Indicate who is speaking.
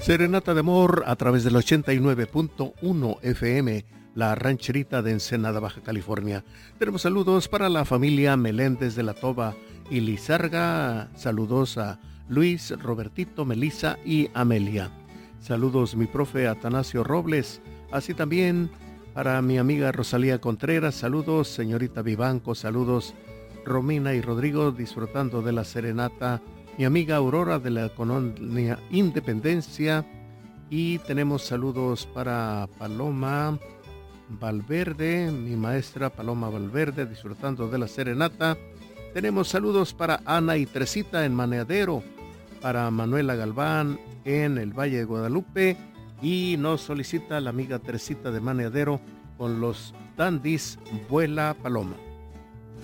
Speaker 1: Serenata de amor a través del 89.1 FM, la rancherita de Ensenada, Baja California. Tenemos saludos para la familia Meléndez de la Toba y Lizarga. Saludos a Luis, Robertito, Melissa y Amelia. Saludos mi profe Atanasio Robles. Así también para mi amiga Rosalía Contreras. Saludos señorita Vivanco. Saludos Romina y Rodrigo disfrutando de la serenata. Mi amiga Aurora de la colonia Independencia. Y tenemos saludos para Paloma Valverde, mi maestra Paloma Valverde, disfrutando de la serenata. Tenemos saludos para Ana y Tresita en Maneadero, para Manuela Galván en el Valle de Guadalupe, y nos solicita la amiga Tresita de Maneadero con los Dandis Vuela Paloma.